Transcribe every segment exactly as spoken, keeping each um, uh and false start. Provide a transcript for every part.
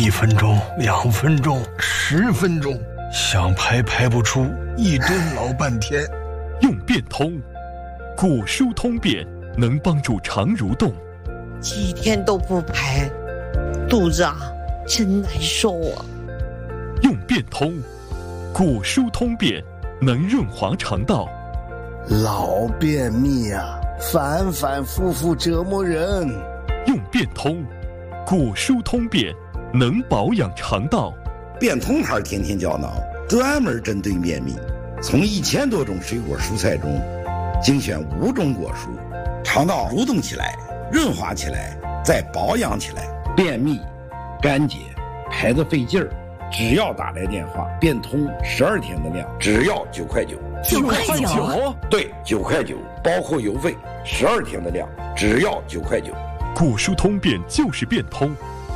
一分钟、两分钟、十分钟，想排排不出，一蹲老半天。 用便通，果蔬通便能帮助肠蠕动。 几天都不排，肚子啊真难受啊。 用便通，果蔬通便能润滑肠道。 老便秘啊，反反复复折磨人。 用便通，果蔬通便能保养肠道。 便通牌天天胶囊专门针对便秘，从一千多种水果蔬菜中精选五种果蔬，肠道蠕动起来，润滑起来，再保养起来。便秘、干结、排得费劲儿，只要打来电话，便通十二天的量，只要九块九。 九块九？ 对，九块九，包括邮费，十二天的量，只要九块九。 果蔬通便就是便通。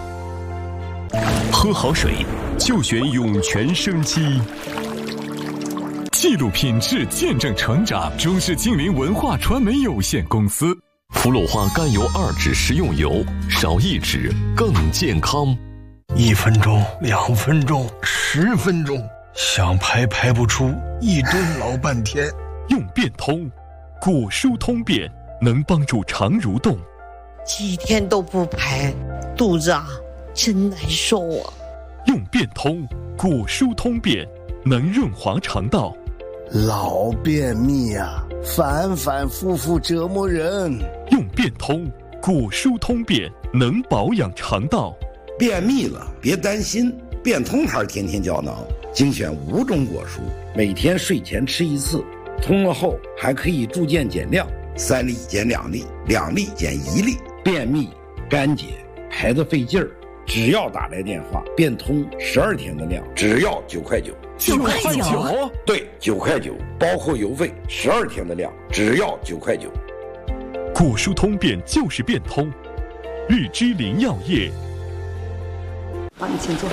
喝好水就选涌泉生机。记录品质，见证成长。中式精灵文化传媒有限公司。 氟氯化甘油二酯食用油，少一酯更健康。 一分钟、两分钟、十分钟，想排排不出，一蹲老半天。 用便通，果蔬通便能帮助肠蠕动。 几天都不排，肚子啊真难受啊。 用便通，果蔬通便能润滑肠道。 老便秘啊，反反复复折磨人。 用便通，果蔬通便能保养肠道。 便秘了别担心，便通牌天天胶囊精选五种果蔬，每天睡前吃一次，通了后还可以逐渐减量，三粒减两粒，两粒减一粒。便秘、干结、排得费劲儿，只要打来电话，便通十二天的量，只要九块九。 九块九？ 对，九块九，包括邮费，十二天的量，只要九块九。 果蔬通便就是便通。日之林药业。 好，你请坐。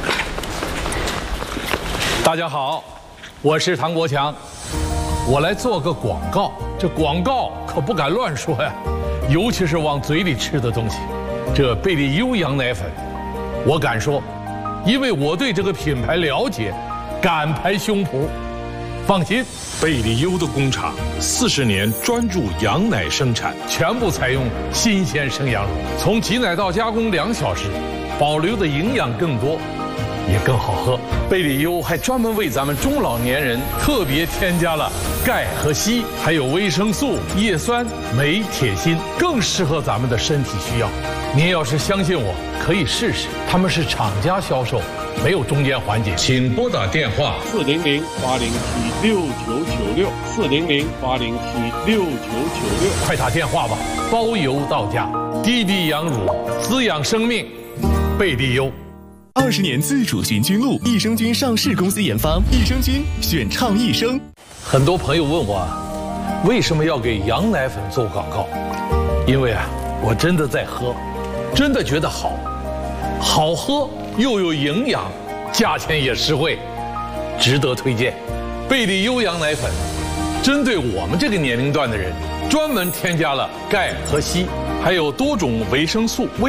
大家好，我是唐国强，我来做个广告。这广告可不敢乱说呀，尤其是往嘴里吃的东西。这贝利优羊奶粉，我敢说，因为我对这个品牌了解，敢拍胸脯。放心， 贝利优的工厂四十年专注羊奶生产， 全部采用新鲜生羊乳，从挤奶到加工两小时，保留的营养更多，也更好喝。贝利优还专门为咱们中老年人特别添加了钙和硒，还有维生素、叶酸、镁、铁、锌，更适合咱们的身体需要。您要是相信我，可以试试。他们是厂家销售，没有中间环节。请拨打电话四零零八零七六九九六，四零零八零七六九九六， 快打电话吧，包邮到家。滴滴羊乳，滋养生命，贝利优。 二十年自主菌菌露，益生菌上市公司研发，益生菌选畅益生。 很多朋友问我，为什么要给羊奶粉做广告？因为啊，我真的在喝，真的觉得好，好喝又有营养，价钱也实惠，值得推荐。贝利优羊奶粉，针对我们这个年龄段的人，专门添加了钙和硒，还有多种维生素。